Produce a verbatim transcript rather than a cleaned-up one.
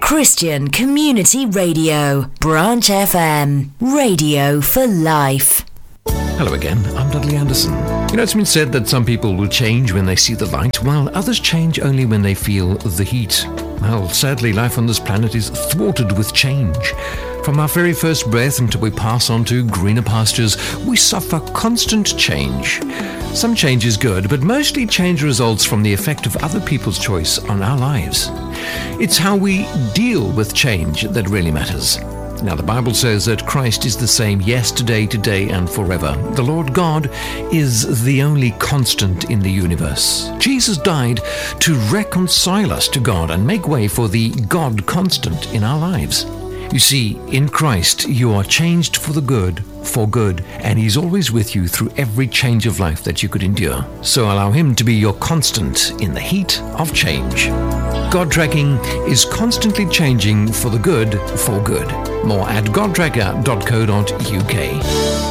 Christian Community Radio, Branch F M, radio for life. Hello again, I'm Dudley Anderson. You know, it's been said that some people will change when they see the light, while others change only when they feel the heat. Well, sadly, life on this planet is thwarted with change. From our very first breath until we pass on to greener pastures, we suffer constant change. Some change is good, but mostly change results from the effect of other people's choice on our lives. It's how we deal with change that really matters. Now, the Bible says that Christ is the same yesterday, today, and forever. The Lord God is the only constant in the universe. Jesus died to reconcile us to God and make way for the God constant in our lives. You see, in Christ, you are changed for the good, for good, and He's always with you through every change of life that you could endure. So allow Him to be your constant in the heat of change. God Tracking is constantly changing for the good, for good. More at god tracker dot co dot uk.